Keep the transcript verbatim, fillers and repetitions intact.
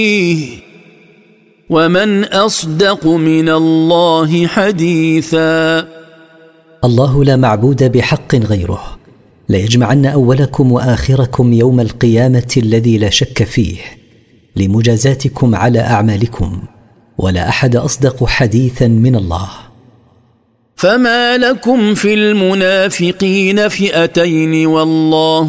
ومن أصدق من الله حديثا. الله لا معبود بحق غيره، ليجمعن أولكم وآخركم يوم القيامة الذي لا شك فيه لمجازاتكم على أعمالكم، ولا أحد أصدق حديثا من الله. فما لكم في المنافقين فئتين والله